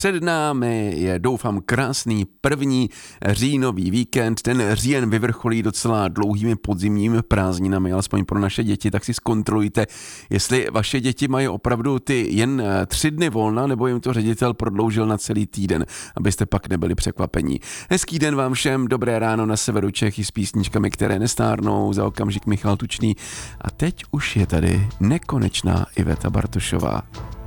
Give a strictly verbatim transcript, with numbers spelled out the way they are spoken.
Před námi je, doufám, krásný první říjnový víkend. Ten říjen vyvrcholí docela dlouhými podzimními prázdninami, alespoň pro naše děti, tak si zkontrolujte, jestli vaše děti mají opravdu ty jen tři dny volna, nebo jim to ředitel prodloužil na celý týden, abyste pak nebyli překvapení. Hezký den vám všem, dobré ráno na severu Čech i s písničkami, které nestárnou, za okamžik Michal Tučný. A teď už je tady nekonečná Iveta Bartošová.